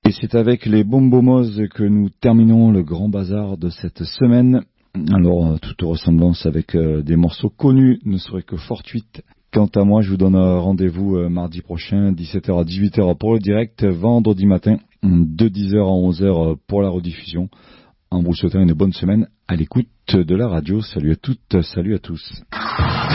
Et c'est avec les Bombomos que nous terminons le grand bazar de cette semaine. Alors, toute ressemblance avec des morceaux connus ne serait que fortuite. Quant à moi, je vous donne rendez-vous mardi prochain, 17h à 18h pour le direct, vendredi matin, de 10h à 11h pour la rediffusion. En vous souhaitant une bonne semaine à l'écoute de la radio. Salut à toutes, salut à tous.